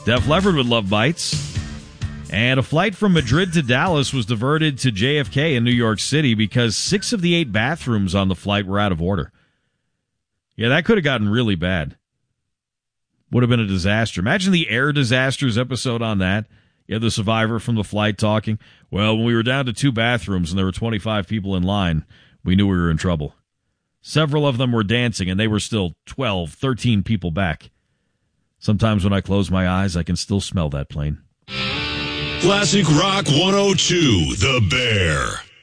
Def Leppard would love bites. And a flight from Madrid to Dallas was diverted to JFK in New York City because 6 of the 8 bathrooms on the flight were out of order. Yeah, that could have gotten really bad. Would have been a disaster. Imagine the air disasters episode on that. You had the survivor from the flight talking. Well, when we were down to 2 bathrooms and there were 25 people in line, we knew we were in trouble. Several of them were dancing, and they were still 12, 13 people back. Sometimes when I close my eyes, I can still smell that plane. Classic Rock 102, The Bear.